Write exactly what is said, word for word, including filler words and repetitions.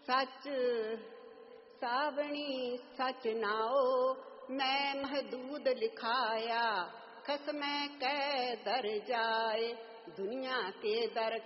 सच सावणी सच नाओ, मैं महदूद लिखाया, खसमै कै दर जाए, दुनिया के दर